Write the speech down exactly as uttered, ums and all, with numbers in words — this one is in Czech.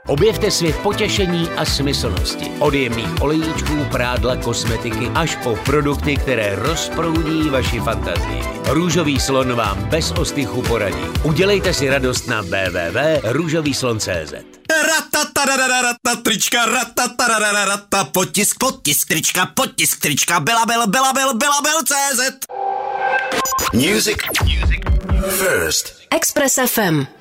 Objevte svět potěšení a smyslnosti. Od jemných olejíčků, prádla, kosmetiky až po produkty, které rozproudí vaši fantazii. Růžový slon vám bez ostychu poradí. Udělejte si radost na w w w tečka růžový slon tečka cé zet. Ratatarararata, trička, ratatarararata, potisk, potisk, trička, potisk, trička, Belabel, Belabel, Belabel tečka cé zet. Music. Music. First. Express F M.